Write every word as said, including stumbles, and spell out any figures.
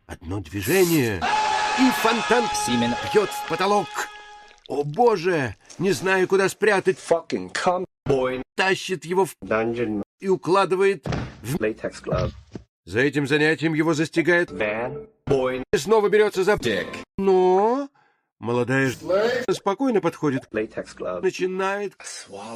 Одно движение, и фонтан Semen. бьет в потолок. О боже, не знаю, куда спрятать. Fucking cum boy. Тащит его в Dungeon. и укладывает в... Latex glove. За этим занятием его застигает. Van. Boy. И снова берется за... Dick. Но молодая ж- спокойно подходит. Latex glove. Начинает